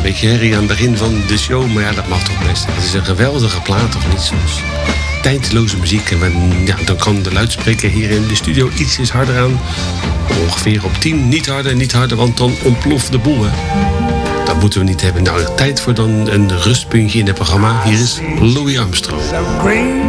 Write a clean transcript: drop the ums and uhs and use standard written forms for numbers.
beetje herrie aan het begin van de show. Maar ja, dat mag toch best. Het is een geweldige plaat, of niet soms? Tijdloze muziek. En dan kan de luidspreker hier in de studio ietsjes harder aan. Ongeveer op 10. Niet harder, want dan ontploft de boel. Hè? Dat moeten we niet hebben. Nou, tijd voor dan een rustpuntje in het programma. Hier is Louis Armstrong.